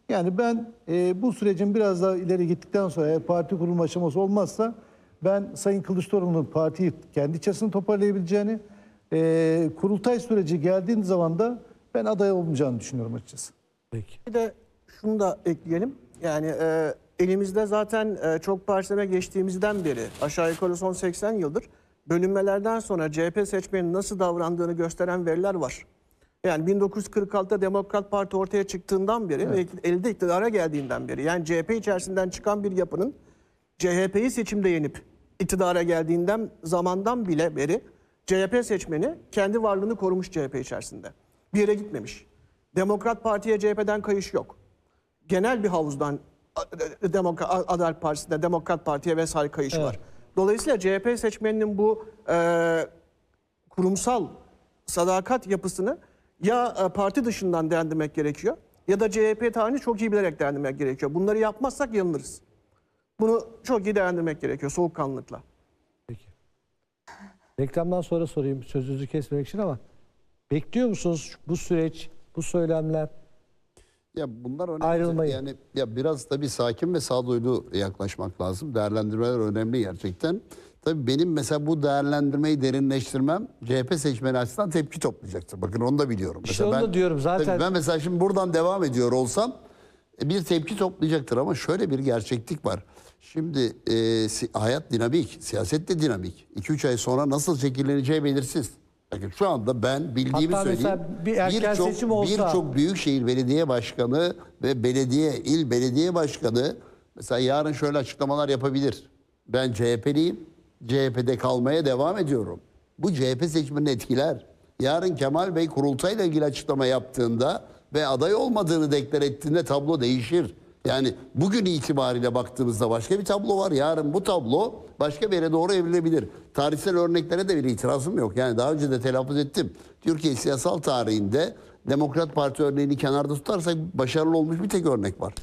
Yani ben bu sürecin biraz daha ileri gittikten sonra eğer parti kurulma aşaması olmazsa ben Sayın Kılıçdaroğlu'nun partiyi kendi içerisinde toparlayabileceğini, kurultay süreci geldiğin zaman da ben aday olmayacağını düşünüyorum açıkçası. Peki. Bir de şunu da ekleyelim. Yani elimizde zaten çok partileme geçtiğimizden beri aşağı yukarı son 80 yıldır bölünmelerden sonra CHP seçmenin nasıl davrandığını gösteren veriler var. Yani 1946'da Demokrat Parti ortaya çıktığından beri ve elde iktidara geldiğinden beri, yani CHP içerisinden çıkan bir yapının CHP'yi seçimde yenip iktidara geldiğinden zamandan bile beri CHP seçmeni kendi varlığını korumuş CHP içerisinde. Bir yere gitmemiş. Demokrat Parti'ye CHP'den kayış yok. Genel bir havuzdan Adalet Partisi'nde Demokrat Parti'ye vesaire kayış var. Dolayısıyla CHP seçmeninin bu kurumsal sadakat yapısını ya parti dışından değerlendirmek gerekiyor ya da CHP tarihini çok iyi bilerek değerlendirmek gerekiyor. Bunları yapmazsak yanılırız. Bunu çok iyi değerlendirmek gerekiyor soğukkanlılıkla. Peki. Reklamdan sonra sorayım sözünüzü kesmemek için ama bekliyor musunuz bu süreç, bu söylemler? Ya bunlar önemli. Ayrılmayı. Yani ya biraz tabii sakin ve sağduyulu yaklaşmak lazım. Değerlendirmeler önemli gerçekten. Tabii benim mesela bu değerlendirmeyi derinleştirmem CHP seçmeni açısından tepki toplayacaktır. Bakın onu da biliyorum. İşte mesela onu da diyorum zaten. Tabii ben mesela şimdi buradan devam ediyor olsam bir tepki toplayacaktır ama şöyle bir gerçeklik var. Şimdi hayat dinamik, siyaset de dinamik. 2-3 ay sonra nasıl şekilleneceği belirsiz. Bakın şu anda ben bildiğimi Hatta söyleyeyim. bir erken seçim olsa. Birçok büyükşehir belediye başkanı ve il belediye başkanı mesela yarın şöyle açıklamalar yapabilir. Ben CHP'liyim, CHP'de kalmaya devam ediyorum. Bu CHP seçmenini etkiler. Yarın Kemal Bey kurultayla ilgili açıklama yaptığında ve aday olmadığını deklar ettiğinde tablo değişir. Yani bugün itibariyle baktığımızda başka bir tablo var. Yarın bu tablo başka bir yere doğru evrilebilir. Tarihsel örneklere de bir itirazım yok. Yani daha önce de telaffuz ettim. Türkiye siyasal tarihinde Demokrat Parti örneğini kenarda tutarsak başarılı olmuş bir tek örnek var.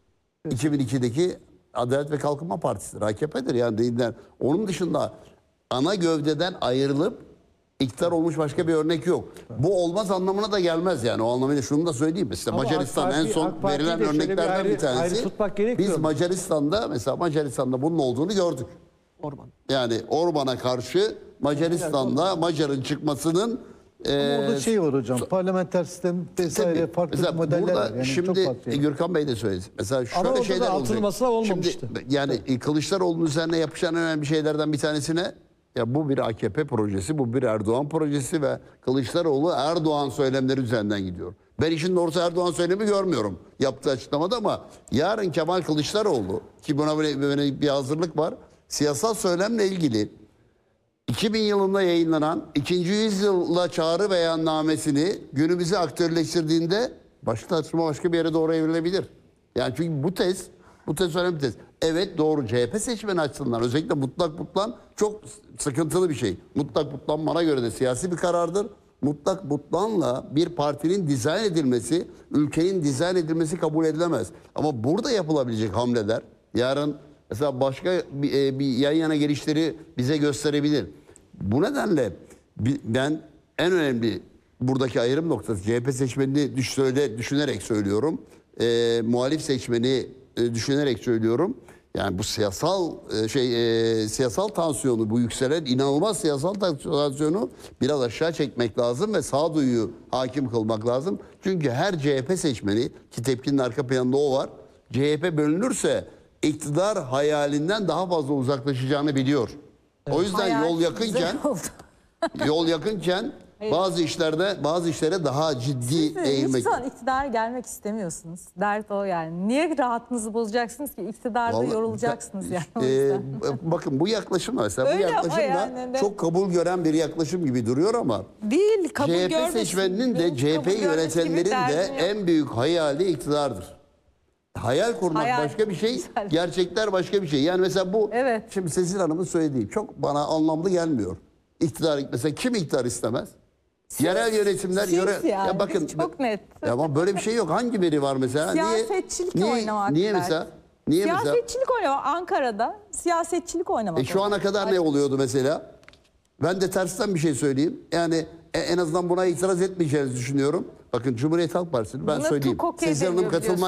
2002'deki Adalet ve Kalkınma Partisi'dir. AKP'dir yani değiller. Onun dışında ana gövdeden ayrılıp iktidar olmuş başka bir örnek yok. Bu olmaz anlamına da gelmez yani. O anlamıyla şunu da söyleyeyim. Mesela Ama Macaristan en son verilen örneklerden bir tanesi. Biz Macaristan'da bunun olduğunu gördük. Orban. Yani Orban'a karşı Macaristan'da Macar'ın çıkmasının Ama orada şey var hocam, parlamenter sistem vesaire farklı mesela modeller burada var. Yani şimdi çok farklı. Gürkan Bey de söyledi. Mesela Ama şöyle orada şeyler da olacak. atılması olmamıştı. Şimdi yani Kılıçdaroğlu'nun üzerine yapışan önemli şeylerden bir tanesine ya bu bir AKP projesi, bu bir Erdoğan projesi ve Kılıçdaroğlu Erdoğan söylemleri üzerinden gidiyor. Ben işin doğrusu Erdoğan söylemi görmüyorum yaptığı açıklamada ama yarın Kemal Kılıçdaroğlu ki buna böyle bir hazırlık var. Siyasal söylemle ilgili 2000 yılında yayınlanan 2. yüzyıla çağrı beyannamesini günümüze aktörleştirdiğinde tartışma başka bir yere doğru evrilebilir. Yani çünkü bu tez önemli bir tez. Evet doğru CHP seçmeni açısından özellikle mutlak butlan çok sıkıntılı bir şey. Mutlak butlan bana göre de siyasi bir karardır. Mutlak butlanla bir partinin dizayn edilmesi, ülkenin dizayn edilmesi kabul edilemez. Ama burada yapılabilecek hamleler yarın mesela başka bir yan yana gelişleri bize gösterebilir. Bu nedenle ben en önemli buradaki ayrım noktası CHP seçmenini düşünerek söylüyorum. Muhalif seçmeni düşünerek söylüyorum. Yani bu siyasal tansiyonu, bu yükselen inanılmaz siyasal tansiyonu biraz aşağı çekmek lazım ve sağduyuyu hakim kılmak lazım. Çünkü her CHP seçmeni ki tepkinin arka planında o var. CHP bölünürse iktidar hayalinden daha fazla uzaklaşacağını biliyor. O yüzden yol yakınken bazı işlere daha ciddi eğilmek. Siz iktidara gelmek istemiyorsunuz. Dert o yani. Niye rahatınızı bozacaksınız ki? İktidarda yorulacaksınız yani. O yüzden. Bakın bu yaklaşım mesela Öyle bu yaklaşım yani, da çok kabul gören bir yaklaşım gibi duruyor ama Değil, kabul CHP görmesin. seçmeninin de CHP yönetenlerin de en büyük hayali iktidardır. Hayal kurmak başka bir şey, güzel. gerçekler başka bir şey. Yani mesela bu şimdi Sezin Hanım'ın söylediği çok bana anlamlı gelmiyor. İktidar mesela kim iktidar istemez? Yerel yönetimler yani. ya bakın Çok net. Ya ama böyle bir şey yok. Hangi veri var mesela? Siyasetçilik oynamak. Niye mesela? Siyasetçilik oynamak Ankara'da siyasetçilik oynamak. Şu ana kadar ne oluyordu mesela? Ben de tersten bir şey söyleyeyim. Yani en azından buna itiraz etmeyeceğinizi düşünüyorum. Bakın Cumhuriyet Halk Partisi'ni ben söyleyeyim. Sezin Hanım katılmaz.